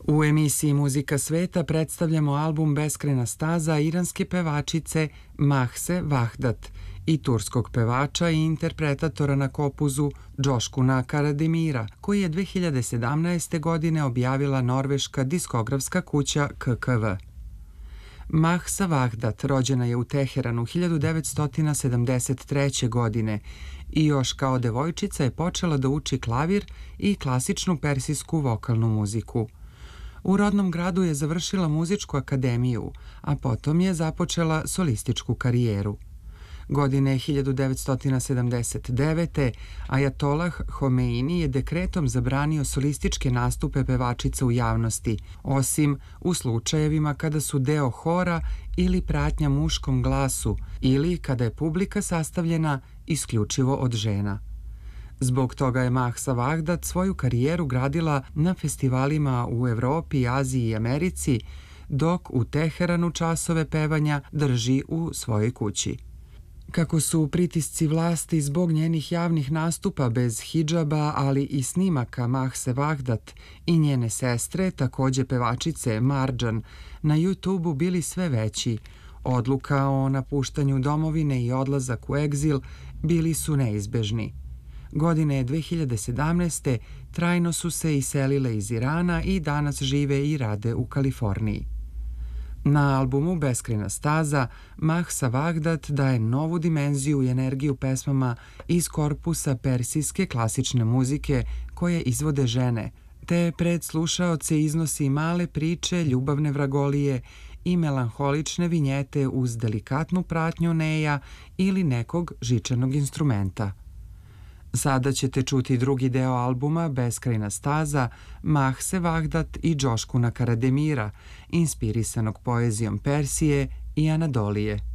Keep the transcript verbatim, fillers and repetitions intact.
U emisiji Muzika sveta predstavljamo album Beskrajna staza iranske pevačice Mahse Vahdat i turskog pevača i interpretatora na kopuzu Džoškuna Karademira, koji je dve hiljade sedamnaeste. godine objavila norveška diskografska kuća K K V. Mahsa Vahdat rođena je u Teheranu hiljadu devetsto sedamdeset treće. godine i još kao devojčica je počela da uči klavir i klasičnu persijsku vokalnu muziku. U rodnom gradu je završila muzičku akademiju, a potom je započela solističku karijeru. Godine hiljadu devetsto sedamdeset devete. Ajatolah Homeini je dekretom zabranio solističke nastupe pevačica u javnosti, osim u slučajevima kada su deo hora ili pratnja muškom glasu ili kada je publika sastavljena isključivo od žena. Zbog toga je Mahsa Vahdat svoju karijeru gradila na festivalima u Evropi, Aziji i Americi, dok u Teheranu časove pevanja drži u svojoj kući. Kako su pritisci vlasti zbog njenih javnih nastupa bez hidžaba, ali i snimaka Mahse Vahdat i njene sestre, takođe pevačice Marjan, na YouTubeu bili sve veći, odluka o napuštanju domovine i odlazak u egzil bili su neizbežni. Godine dve hiljade sedamnaeste. trajno su se iselile iz Irana i danas žive i rade u Kaliforniji. Na albumu Beskrajna staza Mahsa Vahdat daje novu dimenziju i energiju pesmama iz korpusa persijske klasične muzike koje izvode žene, te pred slušaoce iznosi male priče, ljubavne vragolije i melanholične vinjete uz delikatnu pratnju neja ili nekog žičanog instrumenta. Sada ćete čuti drugi deo albuma Beskrajna staza Mahse Vahdat i Džoškuna Karademira, inspirisanog poezijom Persije i Anadolije.